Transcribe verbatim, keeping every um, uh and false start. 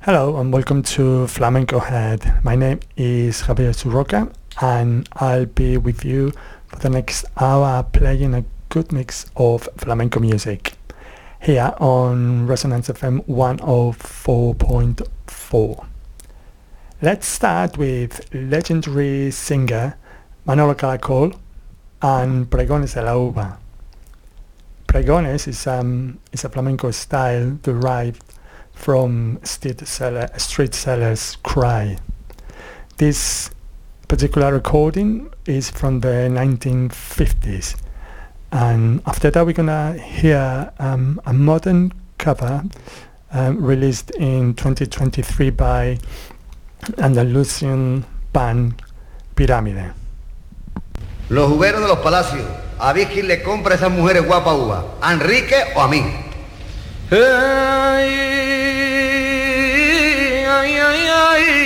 Hello and welcome to Flamenco Head. My name is Javier Surroca and I'll be with you for the next hour playing a good mix of flamenco music here on Resonance F M one oh four point four. Let's start with legendary singer Manolo Caracol and Pregones de la Uva. Pregones is, um, is a flamenco style derived from street, seller, street seller's cry. This particular recording is from the nineteen fifties, and after that we're gonna hear um, a modern cover um, released in twenty twenty-three by Andalusian band Pirámide. Los jugueros de los palacios, a ver quién le compra a esas mujeres guapas uvas, a Enrique o a mí. Ay, ay, ay, ay.